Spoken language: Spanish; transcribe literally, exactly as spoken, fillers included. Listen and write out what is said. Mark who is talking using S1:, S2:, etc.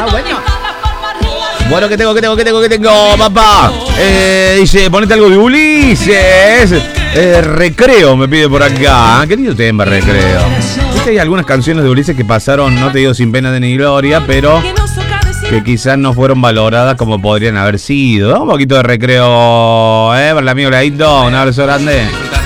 S1: Ah, bueno. Bueno, ¿qué tengo, qué tengo, qué tengo, qué tengo, papá? Eh, dice, ponete algo de Ulises. Eh, recreo, me pide por acá. Qué lindo tema, Recreo. Viste, hay algunas canciones de Ulises que pasaron, no te digo sin pena de ni gloria, pero que quizás no fueron valoradas como podrían haber sido. Un poquito de Recreo, ¿eh? Para el amigo Leito, un abrazo grande.